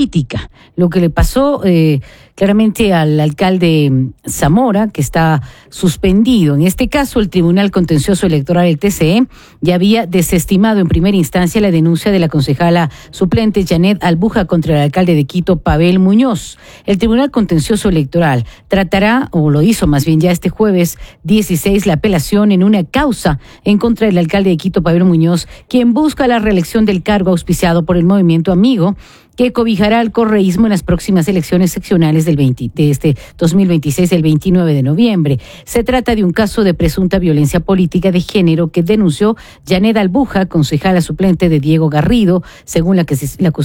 política. Lo que le pasó claramente al alcalde Zamora, que está suspendido. En este caso, el Tribunal Contencioso Electoral, el TCE, ya había desestimado en primera instancia la denuncia de la concejala suplente Janet Albuja contra el alcalde de Quito, Pavel Muñoz. El Tribunal Contencioso Electoral tratará, o lo hizo más bien ya este jueves 16, la apelación en una causa en contra del alcalde de Quito, Pavel Muñoz, quien busca la reelección del cargo auspiciado por el Movimiento Amigo, que cobijará al correísmo en las próximas elecciones seccionales de este 2026, el 29 de noviembre. Se trata de un caso de presunta violencia política de género que denunció Janet Albuja, concejala suplente de Diego Garrido, según la acusación